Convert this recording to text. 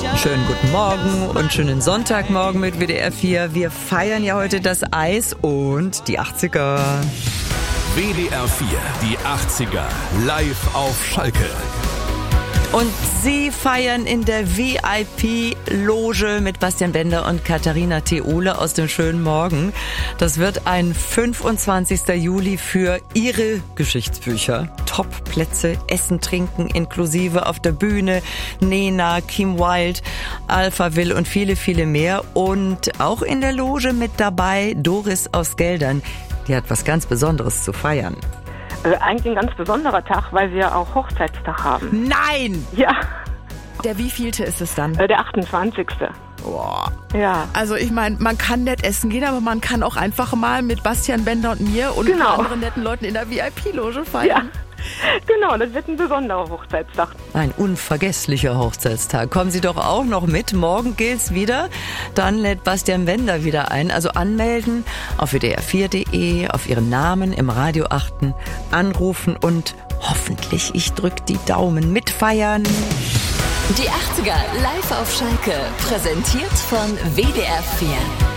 Schönen guten Morgen und schönen Sonntagmorgen mit WDR 4. Wir feiern ja heute das Eis und die 80er. WDR 4, die 80er, live auf Schalke. Und sie feiern in der VIP-Loge mit Bastian Bender und Katharina Theole aus dem schönen Morgen. Das wird ein 25. Juli für ihre Geschichtsbücher. Top-Plätze, Essen, Trinken inklusive auf der Bühne. Nena, Kim Wilde, Alpha Will und viele, viele mehr. Und auch in der Loge mit dabei Doris aus Geldern. Die hat was ganz Besonderes zu feiern. Eigentlich ein ganz besonderer Tag, weil wir auch Hochzeitstag haben. Nein! Ja. Der wievielte ist es dann? Der 28. Boah. Ja. Also ich meine, man kann nett essen gehen, aber man kann auch einfach mal mit Bastian Bender und mir und anderen netten Leuten in der VIP-Loge feiern. Ja. Genau, das wird ein besonderer Hochzeitstag. Ein unvergesslicher Hochzeitstag. Kommen Sie doch auch noch mit. Morgen gilt's wieder. Dann lädt Bastian Bender wieder ein. Also anmelden auf wdr4.de, auf Ihren Namen im Radio achten, anrufen und hoffentlich, ich drück die Daumen, mitfeiern. Die 80er live auf Schalke. Präsentiert von WDR 4.